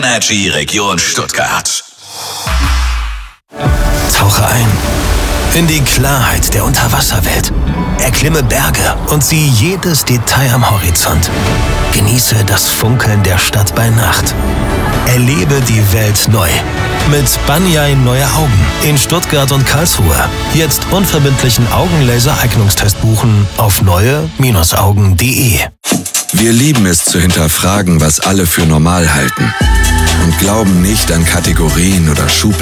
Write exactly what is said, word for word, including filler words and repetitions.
Energy Region Stuttgart. Tauche ein in die Klarheit der Unterwasserwelt. Erklimme Berge und sieh jedes Detail am Horizont. Genieße das Funkeln der Stadt bei Nacht. Erlebe die Welt neu. Mit Banjai Neue Augen in Stuttgart und Karlsruhe. Jetzt unverbindlichen Augenlaser-Eignungstest buchen auf neue Augen punkt de. Wir lieben es zu hinterfragen, was alle für normal halten. Und glauben nicht an Kategorien oder Schubladen.